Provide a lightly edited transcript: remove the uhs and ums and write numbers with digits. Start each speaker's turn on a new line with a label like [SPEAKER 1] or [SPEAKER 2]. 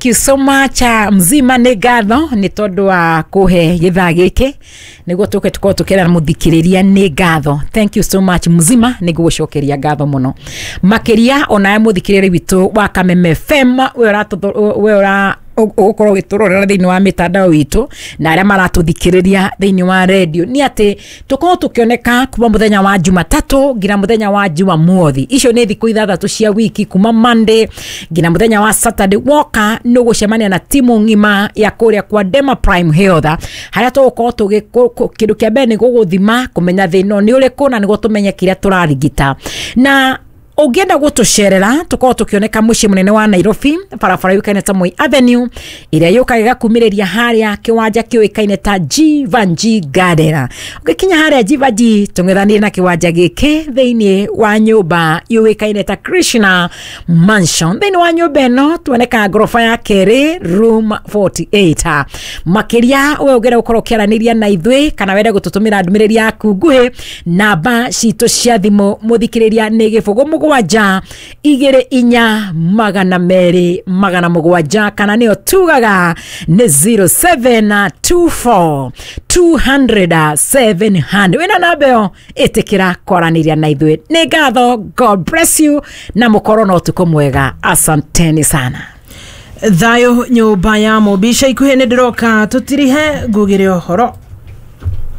[SPEAKER 1] Thank you so much. Mzima nĩ ngatho nĩ tondu wa kuhe githaa gĩkĩ nĩguo tuke tukera muthikiriria nĩ ngatho. Thank you so much Mzima nĩ ngũcokeria ngatho muno makiria ona muthikiriria witu wa Kameme FM we ora ukorwo giturorera thiini wa mitandao witu na aria maratuthikiriria thiini wa radio ni ati tukorwo tukioneka kuma muthenya wa Jumatatu ngira muthenya wa Jumamothi. Icio ni thiku ithathatu cia wiki kuma Monday ngira muthenya wa Saturday. Woka no gucemania na timu ngima ya kuria kwa Dema Prime Health haria tukorwo kindu kia mbere ni guguthima kumenya thino ni uriku na nigo tumenye kiria turarigita na Ugienda gutucerera tukorwo tukioneka muci munene wa Nairobi barabara yukaine ta Moi Avenue iria yukaga kumiriria haria kiwanja kiuikaine ta Jivanji Garden. Ugikinya haria Jivanji tungethanie na kiwanja giki thiini wa nyumba yuikaine ta Krishna Mansion. Thiini wa nyumba eno tuoneka gorofa ya keri room 48. Makiria we ugera ukorwo kiaraniria na ithwe kana wende gututumira ndumiriri yaku nguhi namba citu cia thimu muthikiriria ni gibugu Waja igere inya magana meri magana mugwaja kana niyo tugaga ni 0724 200 700 wena nabeo etekira koraniria na ithwe. Ni ngatho, God bless you na mukoro no tuko mwega. Asanteni sana.
[SPEAKER 2] Thayo nyumba ya Mobisha ikuhe ndiroka tutirihe ngugire ohoro.